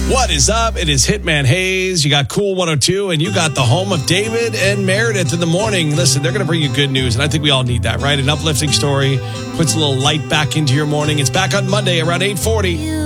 What is up? It is Hitman Hayes. You got Cool 102, and you got the home of David and Meredith in the morning. Listen, they're going to bring you good news, and I think we all need that, right? An uplifting story puts a little light back into your morning. It's back on Monday around 8:40.